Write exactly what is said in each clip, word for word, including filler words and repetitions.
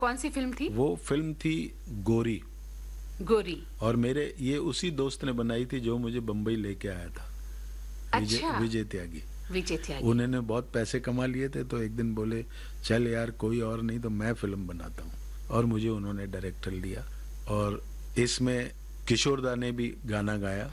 कौन सी फिल्म थी? वो फिल्म थी गोरी। गोरी। और मेरे ये उसी दोस्त ने बनाई थी जो मुझे बम्बई लेके आया था। विजय अच्छा। विजय त्यागी। विजय त्यागी। उन्होंने बहुत पैसे कमा लिए थे तो एक दिन बोले चल यार कोई और नहीं तो मैं फिल्म बनाता हूँ, और मुझे उन्होंने डायरेक्टर लिया। और इसमें किशोर दा ने भी गाना गाया।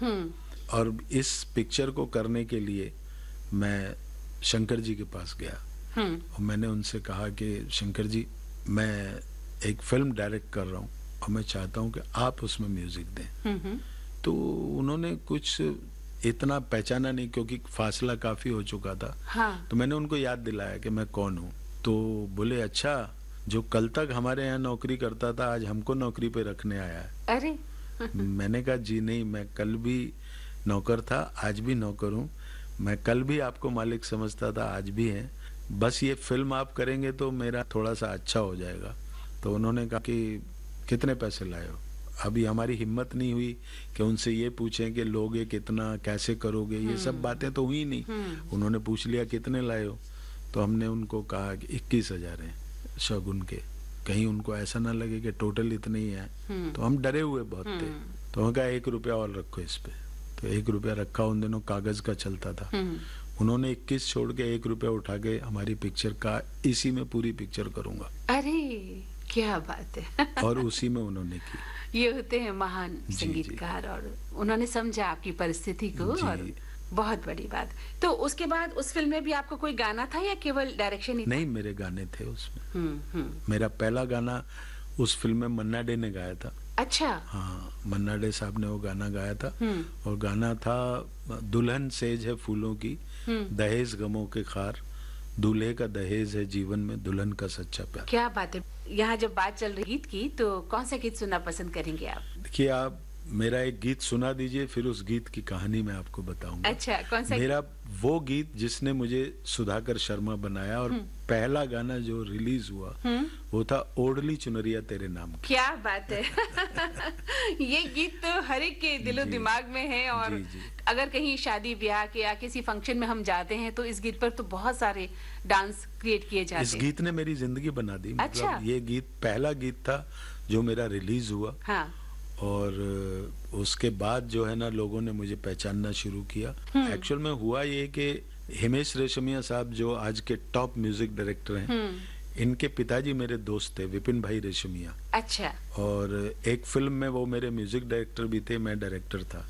और इस पिक्चर को करने के लिए मैं शंकर जी के पास गया और मैंने उनसे कहा कि शंकर जी, मैं एक फिल्म डायरेक्ट कर रहा हूँ और मैं चाहता हूँ कि आप उसमें म्यूजिक दें। तो उन्होंने कुछ इतना पहचाना नहीं क्योंकि फासला काफी हो चुका था। हाँ। तो मैंने उनको याद दिलाया कि मैं कौन हूँ। तो बोले अच्छा, जो कल तक हमारे यहाँ नौकरी करता था आज हमको नौकरी पे रखने आया है। अरे मैंने कहा जी नहीं, मैं कल भी नौकर था, आज भी नौकर हूँ। मैं कल भी आपको मालिक समझता था, आज भी है। बस ये फिल्म आप करेंगे तो मेरा थोड़ा सा अच्छा हो जाएगा। तो उन्होंने कहा कि कितने पैसे लाए हो? अभी हमारी हिम्मत नहीं हुई कि उनसे ये पूछें कि लोगे कितना, कैसे करोगे, ये सब बातें तो हुई नहीं। उन्होंने पूछ लिया कितने लाए हो, तो हमने उनको कहा कि इक्कीस हजार है शगुन के, कहीं उनको ऐसा ना लगे कि टोटल इतने ही है। तो हम डरे हुए बहुत थे। तो उन्होंने कहा एक रुपया और रखो इस पे। तो एक रुपया रखा। उन दिनों कागज का चलता था। उन्होंने इक्कीस छोड़ के एक रुपया उठा के हमारी पिक्चर का, इसी में पूरी पिक्चर करूंगा। अरे क्या बात है। और उसी में उन्होंने की। ये होते हैं महान संगीतकार, और उन्होंने समझा आपकी परिस्थिति को, और बहुत बड़ी बात। तो उसके बाद उस फिल्म में भी आपको कोई गाना था या केवल डायरेक्शन ही था? नहीं, मेरे गाने थे उसमें। हम्म, हम्म। मेरा पहला गाना उस फिल्म में मन्ना डे ने गाया था। अच्छा। हाँ, मन्ना डे साहब ने वो गाना गाया था। और गाना था दुल्हन सेज है फूलों की, दहेज गमों के खार, दूल्हे का दहेज है जीवन में, दुल्हन का सच्चा प्यार। क्या बात है। यहाँ जब बात चल रही गीत की, तो कौन सा गीत सुनना पसंद करेंगे आप? देखिए, आप मेरा एक गीत सुना दीजिए, फिर उस गीत की कहानी मैं आपको बताऊंगा। अच्छा, कौन सा? मेरा वो गीत जिसने मुझे सुधाकर शर्मा बनाया, और पहला गाना जो रिलीज हुआ वो था ओढ़ली चुनरिया तेरे नाम की। क्या बात है। ये गीत तो हर एक के दिलो दिमाग में है, और जी, जी। अगर कहीं शादी ब्याह के या किसी फंक्शन में हम जाते हैं तो इस गीत पर तो बहुत सारे डांस क्रिएट किए जाते हैं। इस गीत ने मेरी जिंदगी बना दी। अच्छा। मतलब ये गीत पहला गीत था जो मेरा रिलीज हुआ। हाँ। और उसके बाद जो है ना, लोगों ने मुझे पहचानना शुरू किया। एक्चुअल में हुआ ये कि हिमेश रेशमिया साहब जो आज के टॉप म्यूजिक डायरेक्टर हैं, इनके पिताजी मेरे दोस्त थे, विपिन भाई रेशमिया। अच्छा। और एक फिल्म में वो मेरे म्यूजिक डायरेक्टर भी थे, मैं डायरेक्टर था।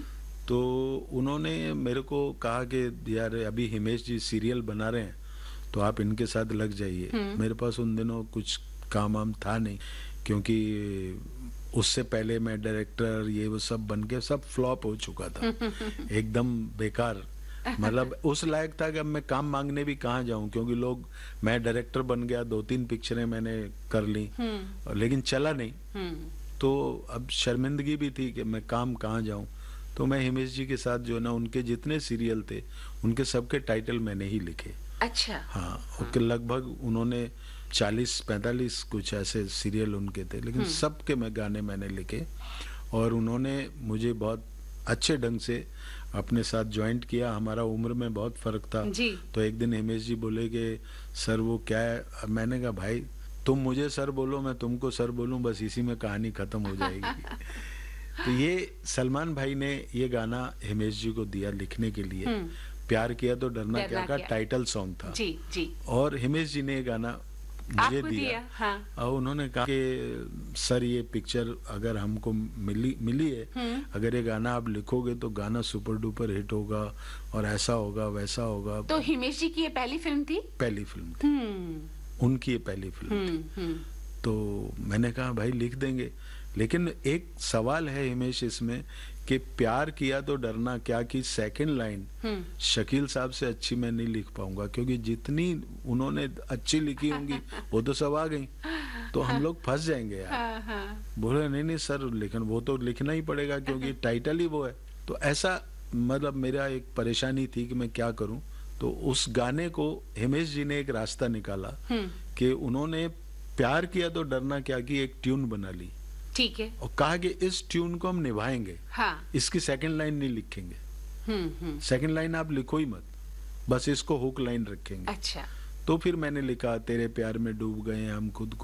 तो उन्होंने मेरे को कहा कि यार अभी हिमेश जी सीरियल बना रहे हैं तो आप इनके साथ लग जाइए। मेरे पास उन दिनों कुछ काम वाम था नहीं, क्योंकि उससे पहले मैं डायरेक्टर ये वो सब बन के सब फ्लॉप हो चुका था। एकदम बेकार। मतलब उस लायक था कि अब मैं काम मांगने भी कहाँ जाऊं, क्योंकि लोग, मैं डायरेक्टर बन गया, दो तीन पिक्चरें मैंने कर ली लेकिन चला नहीं। तो अब शर्मिंदगी भी थी कि मैं काम कहाँ जाऊं। तो मैं हिमेश जी के साथ जो ना, उनके जितने सीरियल थे उनके सबके टाइटल मैंने ही लिखे। अच्छा। हाँ, हाँ। लगभग उन्होंने चालीस पैंतालीस कुछ ऐसे सीरियल उनके थे, लेकिन सबके मैं गाने मैंने लिखे। और उन्होंने मुझे बहुत अच्छे ढंग से अपने साथ ज्वाइंट किया। हमारा उम्र में बहुत फर्क था जी। तो एक दिन हिमेश जी बोले कि सर वो क्या है। मैंने कहा भाई तुम मुझे सर बोलो, मैं तुमको सर बोलूं, बस इसी में कहानी खत्म हो जाएगी। तो ये सलमान भाई ने ये गाना हिमेश जी को दिया लिखने के लिए। प्यार किया तो डरना क्या का टाइटल सॉन्ग था। जी, जी। और हिमेश जी ने ये गाना मुझे दिया, दिया। हाँ। और उन्होंने कहा कि सर ये पिक्चर अगर हमको मिली मिली है, अगर ये गाना आप लिखोगे तो गाना सुपर डुपर हिट होगा और ऐसा होगा वैसा होगा। तो हिमेश जी की ये पहली फिल्म थी? पहली फिल्म थी उनकी, ये पहली फिल्म थी। तो मैंने कहा भाई लिख देंगे, लेकिन एक सवाल है हिमेश इसमें कि प्यार किया तो डरना क्या की सेकंड लाइन शकील साहब से अच्छी मैं नहीं लिख पाऊंगा, क्योंकि जितनी उन्होंने अच्छी लिखी होंगी वो तो सब आ गई, तो हम लोग फंस जाएंगे यार। बोले नहीं नहीं सर, लेकिन वो तो लिखना ही पड़ेगा क्योंकि टाइटल ही वो है। तो ऐसा मतलब मेरा एक परेशानी थी कि मैं क्या करूं। तो उस गाने को हिमेश जी ने एक रास्ता निकाला कि उन्होंने प्यार किया तो डरना क्या की एक ट्यून बना ली। ठीक है। और कहा कि इस ट्यून को हम निभाएंगे। हाँ। इसकी सेकंड लाइन नहीं लिखेंगे। सेकंड लाइन आप लिखो ही मत, बस इसको हुक लाइन रखेंगे। अच्छा। तो फिर मैंने लिखा तेरे प्यार में डूब गए हम खुद को